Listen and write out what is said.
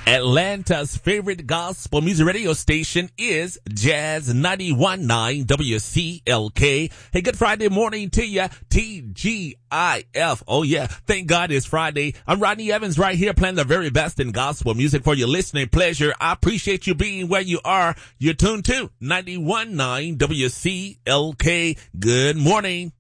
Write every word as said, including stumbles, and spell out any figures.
Atlanta's favorite gospel music radio station is Jazz ninety-one point nine W C L K. Hey, good Friday morning to ya, T G I F. Oh yeah, thank God it's Friday. I'm Rodney Evans right here playing the very best in gospel music for your listening pleasure. I appreciate you being where you are. You're tuned to ninety-one point nine W C L K. Good morning.